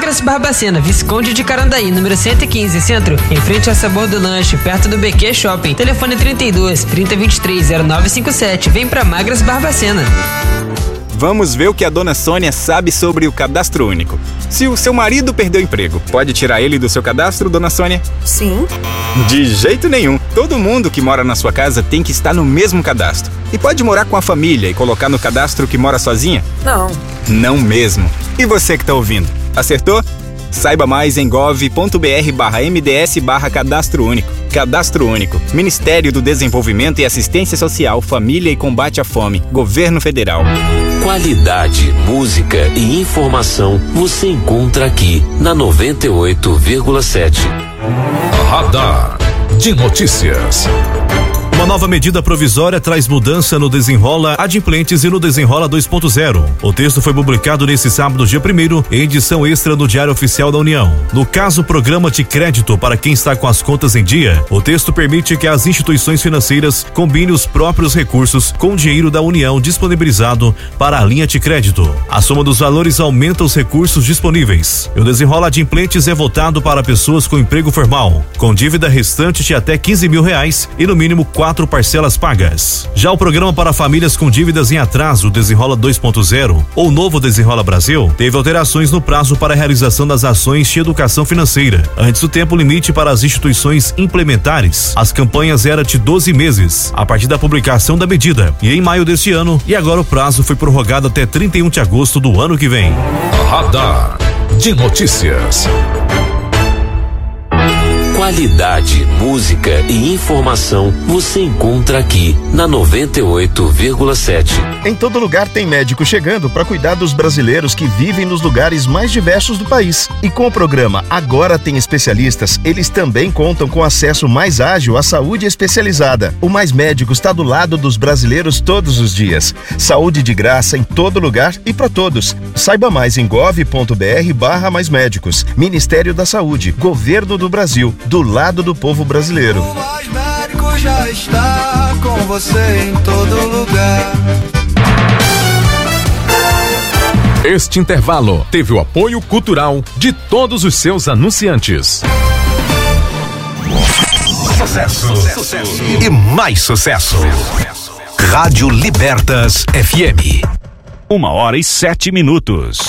Magras Barbacena, Visconde de Carandaí, número 115, Centro, em frente ao Sabor do Lanche, perto do BQ Shopping. Telefone 32 3023 0957. Vem pra Magras Barbacena. Vamos ver o que a dona Sônia sabe sobre o cadastro único. Se o seu marido perdeu o emprego, pode tirar ele do seu cadastro, dona Sônia? Sim. De jeito nenhum. Todo mundo que mora na sua casa tem que estar no mesmo cadastro. E pode morar com a família e colocar no cadastro que mora sozinha? Não. Não mesmo. E você que tá ouvindo, acertou? Saiba mais em gov.br/mds/cadastro único. Cadastro Único. Ministério do Desenvolvimento e Assistência Social, Família e Combate à Fome. Governo Federal. Qualidade, música e informação você encontra aqui na 98,7. Radar de Notícias. Uma nova medida provisória traz mudança no Desenrola Adimplentes e no Desenrola 2.0. O texto foi publicado nesse sábado, dia 1º, em edição extra no Diário Oficial da União. No caso, Programa de Crédito para quem está com as contas em dia, o texto permite que as instituições financeiras combinem os próprios recursos com o dinheiro da União disponibilizado para a linha de crédito. A soma dos valores aumenta os recursos disponíveis. E o Desenrola Adimplentes é voltado para pessoas com emprego formal, com dívida restante de até R$15 mil e no mínimo 4 parcelas pagas. Já o programa para famílias com dívidas em atraso, Desenrola 2.0 ou Novo Desenrola Brasil, teve alterações no prazo para a realização das ações de educação financeira. Antes do tempo limite para as instituições implementares, as campanhas eram de 12 meses, a partir da publicação da medida, e em maio deste ano, e agora o prazo foi prorrogado até 31 de agosto do ano que vem. Radar de Notícias. Qualidade, música e informação você encontra aqui na 98,7. Em todo lugar tem médico chegando para cuidar dos brasileiros que vivem nos lugares mais diversos do país. E com o programa Agora Tem Especialistas, eles também contam com acesso mais ágil à saúde especializada. O Mais Médicos está do lado dos brasileiros todos os dias. Saúde de graça em todo lugar e para todos. Saiba mais em gov.br/maismédicos. Ministério da Saúde, Governo do Brasil, do lado do povo brasileiro. O Mais Médicos já está com você em todo lugar. Este intervalo teve o apoio cultural de todos os seus anunciantes. Sucesso. E mais sucesso. Rádio Libertas FM. 1h07.